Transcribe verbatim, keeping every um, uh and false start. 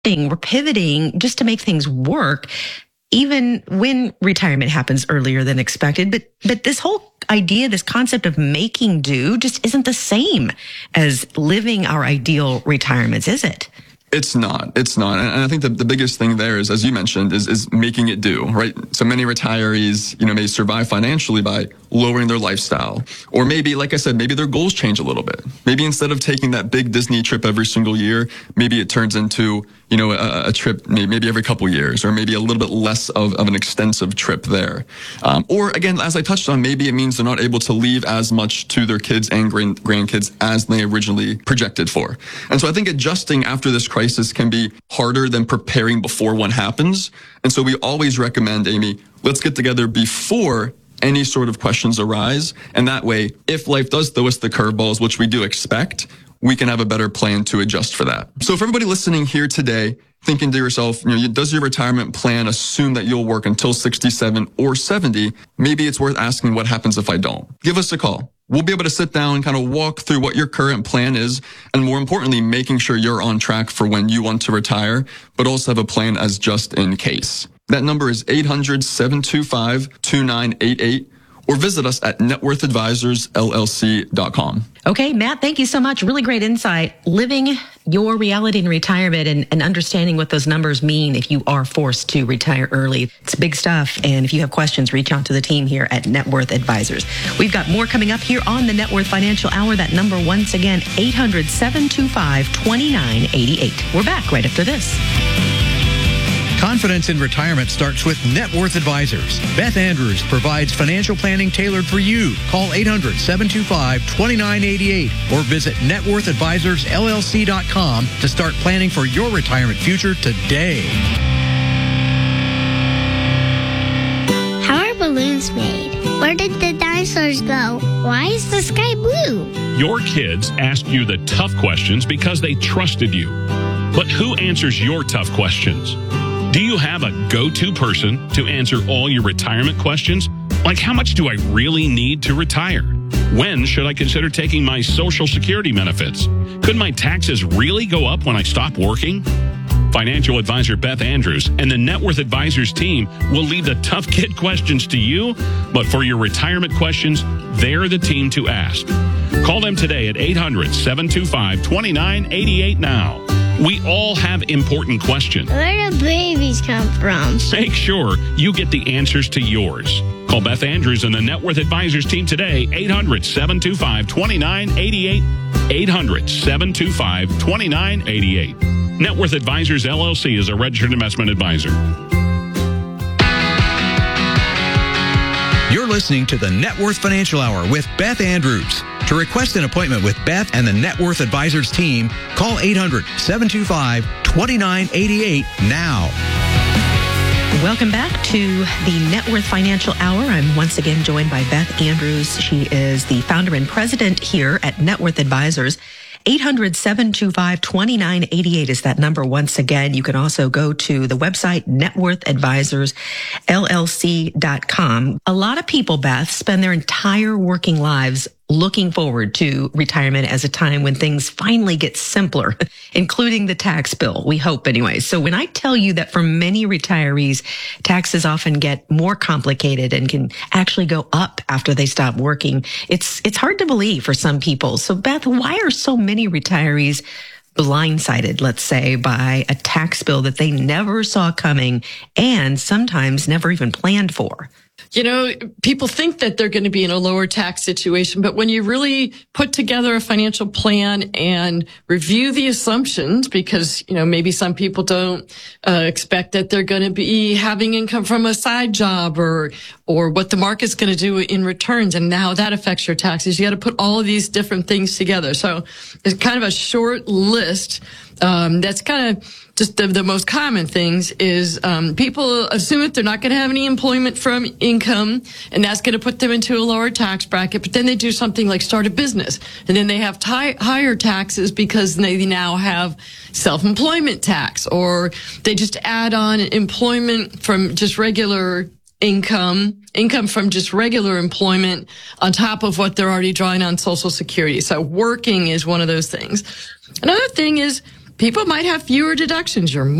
we're pivoting just to make things work, even when retirement happens earlier than expected. But but this whole idea, this concept of making do just isn't the same as living our ideal retirements, is it? It's not. It's not. And I think the, the biggest thing there is, as you mentioned, is, is making it do, right? So many retirees, you know, may survive financially by lowering their lifestyle. Or maybe, like I said, maybe their goals change a little bit. Maybe instead of taking that big Disney trip every single year, maybe it turns into, you know, a, a trip maybe every couple years, or maybe a little bit less of, of an extensive trip there. Um, or again, as I touched on, maybe it means they're not able to leave as much to their kids and grand, grandkids as they originally projected for. And so I think adjusting after this crisis crisis can be harder than preparing before one happens. And so we always recommend, Amy, let's get together before any sort of questions arise. And that way, if life does throw us the curveballs, which we do expect, we can have a better plan to adjust for that. So for everybody listening here today, thinking to yourself, you know, does your retirement plan assume that you'll work until sixty-seven or seventy? Maybe it's worth asking, what happens if I don't? Give us a call. We'll be able to sit down and kind of walk through what your current plan is, and more importantly, making sure you're on track for when you want to retire, but also have a plan as just in case. That number is eight hundred, seven two five, two nine eight eight, or visit us at net worth advisors L L C dot com. Okay, Matt, thank you so much. Really great insight. Living your reality in retirement and, and understanding what those numbers mean if you are forced to retire early. It's big stuff. And if you have questions, reach out to the team here at Net Worth Advisors. We've got more coming up here on the Net Worth Financial Hour. That number, once again, eight hundred, seven two five, two nine eight eight. We're back right after this. Confidence in retirement starts with Net Worth Advisors. Beth Andrews provides financial planning tailored for you. Call eight hundred, seven two five, two nine eight eight or visit net worth advisors L L C dot com to start planning for your retirement future today. How are balloons made? Where did the dinosaurs go? Why is the sky blue? Your kids asked you the tough questions because they trusted you. But who answers your tough questions? Do you have a go-to person to answer all your retirement questions? Like, how much do I really need to retire? When should I consider taking my Social Security benefits? Could my taxes really go up when I stop working? Financial advisor Beth Andrews and the Net Worth Advisors team will leave the tough kid questions to you, but for your retirement questions, they're the team to ask. Call them today at eight hundred, seven two five, two nine eight eight now. We all have important questions. Where do babies come from? Make sure you get the answers to yours. Call Beth Andrews and the Net Worth Advisors team today, eight hundred, seven two five, two nine eight eight, eight hundred, seven two five, two nine eight eight. Net Worth Advisors, L L C is a registered investment advisor. You're listening to the Net Worth Financial Hour with Beth Andrews. To request an appointment with Beth and the Net Worth Advisors team, call eight hundred, seven two five, two nine eight eight now. Welcome back to the Net Worth Financial Hour. I'm once again joined by Beth Andrews. She is the founder and president here at Net Worth Advisors. eight hundred, seven two five, two nine eight eight is that number once again. You can also go to the website, net worth advisors L L C dot com. A lot of people, Beth, spend their entire working lives looking forward to retirement as a time when things finally get simpler, including the tax bill, we hope anyway. So when I tell you that for many retirees, taxes often get more complicated and can actually go up after they stop working, it's it's hard to believe for some people. So Beth, why are so many retirees blindsided, let's say, by a tax bill that they never saw coming and sometimes never even planned for? You know, people think that they're going to be in a lower tax situation, but when you really put together a financial plan and review the assumptions, because, you know, maybe some people don't uh, expect that they're going to be having income from a side job or, or what the market's going to do in returns and how that affects your taxes. You got to put all of these different things together. So it's kind of a short list. Um, that's kind of just the, the most common things is, um, people assume that they're not going to have any employment from income, and that's going to put them into a lower tax bracket. But then they do something like start a business, and then they have t- higher taxes because they now have self-employment tax, or they just add on employment from just regular income, income from just regular employment on top of what they're already drawing on Social Security. So working is one of those things. Another thing is, people might have fewer deductions. You're